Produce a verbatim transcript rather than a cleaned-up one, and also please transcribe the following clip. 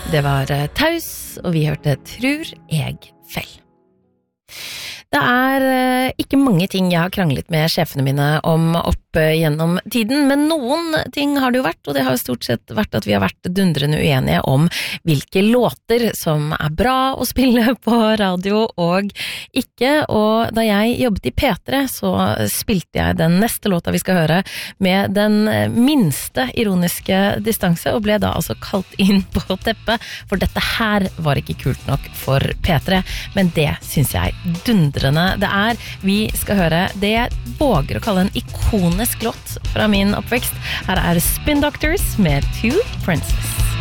Det var eh, Taus, og vi hørte Tror jeg fell. Det er eh, ikke mange ting jeg har kranglet med sjefene mine om opp gjennom tiden, men noen ting har det jo vært, og det har jo stort sett vært at vi har vært dundrende uenige om hvilke låter som er bra å spille på radio og ikke, og da jeg jobbet i P tre så spilte jeg den neste låta vi skal høre med den minste ironiske distanse, og ble da altså kalt inn på teppet, for dette her var ikke kult nok for P tre, men det synes jeg dundrende det er. Vi skal høre det jeg våger å kalle en ikonisk låt fra min oppvekst. Her er Spin Doctors med Two Princess.